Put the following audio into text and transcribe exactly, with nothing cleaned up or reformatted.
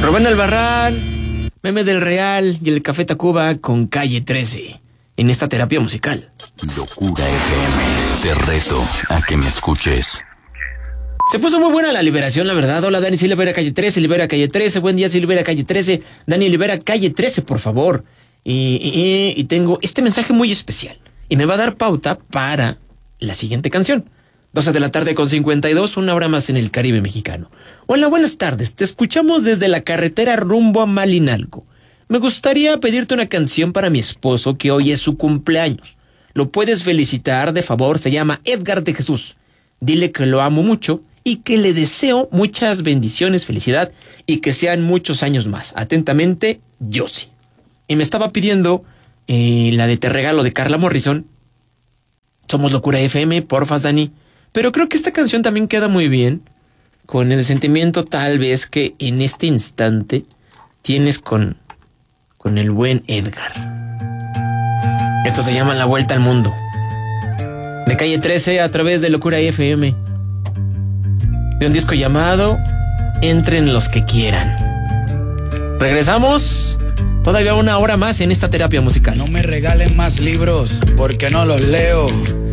Rubén Albarrán, Meme del Real y el Café Tacuba con Calle trece en esta terapia musical. Locura F M, te reto a que me escuches. Se puso muy buena la liberación, la verdad. Hola, Dani, sí libera Calle trece, libera Calle trece. Buen día, sí libera Calle trece. Dani, libera Calle trece, por favor. Y, y, y tengo este mensaje muy especial. Y me va a dar pauta para la siguiente canción. doce de la tarde con cincuenta y dos, una hora más en el Caribe mexicano. Hola, buenas tardes. Te escuchamos desde la carretera rumbo a Malinalco. Me gustaría pedirte una canción para mi esposo, que hoy es su cumpleaños. Lo puedes felicitar, de favor. Se llama Edgar de Jesús. Dile que lo amo mucho y que le deseo muchas bendiciones, felicidad y que sean muchos años más. Atentamente, Yossi. Y me estaba pidiendo eh, la de Te Regalo de Carla Morrison. Somos Locura F M, porfas, Dani. Pero creo que esta canción también queda muy bien con el sentimiento tal vez que en este instante tienes con, con el buen Edgar. Esto se llama La Vuelta al Mundo. De Calle trece a través de Locura F M. De un disco llamado Entren los que quieran. Regresamos. Todavía una hora más en esta terapia musical. No me regalen más libros porque no los leo.